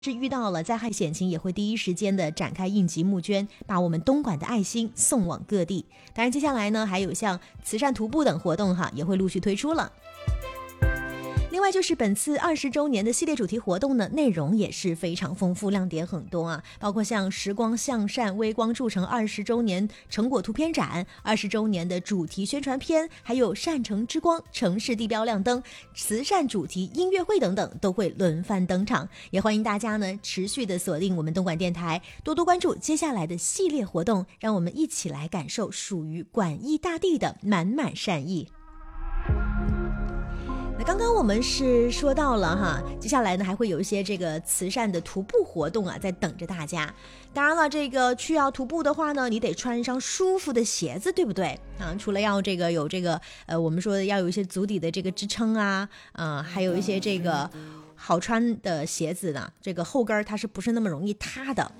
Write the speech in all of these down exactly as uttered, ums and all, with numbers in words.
是遇到了灾害险情，也会第一时间的展开应急募捐，把我们东莞的爱心送往各地。当然接下来呢，还有像慈善徒步等活动哈，也会陆续推出了。另外就是本次二十周年的系列主题活动呢，内容也是非常丰富，亮点很多啊，包括像时光向善微光铸成二十周年成果图片展、二十周年的主题宣传片，还有善城之光、城市地标亮灯、慈善主题音乐会等等，都会轮番登场。也欢迎大家呢持续的锁定我们东莞电台，多多关注接下来的系列活动，让我们一起来感受属于莞益大地的满满善意。刚刚我们是说到了哈，接下来呢还会有一些这个慈善的徒步活动啊，在等着大家。当然了，这个去要徒步的话呢，你得穿一双舒服的鞋子，对不对啊？除了要这个有这个呃，我们说的要有一些足底的这个支撑啊，呃，还有一些这个好穿的鞋子呢，这个后跟它是不是那么容易塌的？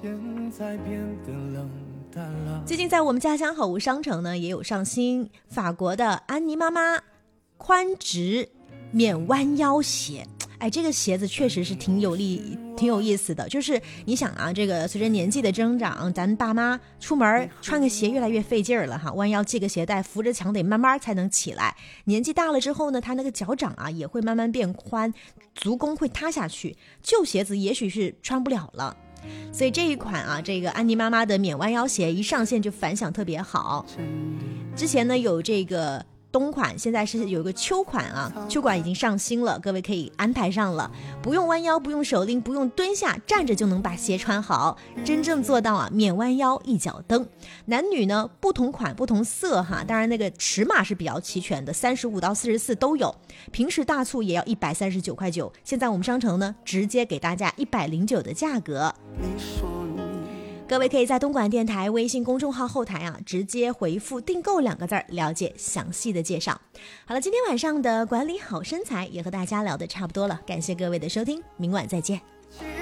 最近在我们家乡好物商城呢，也有上新法国的安妮妈妈宽直免弯腰鞋。哎，这个鞋子确实是挺有力挺有意思的。就是你想啊，这个随着年纪的增长，咱爸妈出门穿个鞋越来越费劲儿了哈，弯腰系个鞋带，扶着墙得慢慢才能起来。年纪大了之后呢，他那个脚掌啊也会慢慢变宽，足弓会塌下去，旧鞋子也许是穿不了了。所以这一款啊，这个安妮妈妈的免弯腰鞋一上线就反响特别好。之前呢有这个冬款，现在是有一个秋款啊，秋款已经上新了，各位可以安排上了，不用弯腰，不用手拎，不用蹲下，站着就能把鞋穿好，真正做到啊免弯腰一脚蹬。男女呢不同款不同色哈，当然那个尺码是比较齐全的，三十五到四十四都有，平时大促也要一百三十九块九，现在我们商城呢直接给大家一百零九的价格。各位可以在东莞电台微信公众号后台啊，直接回复订购两个字了解详细的介绍。好了，今天晚上的管理好身材也和大家聊得差不多了，感谢各位的收听，明晚再见。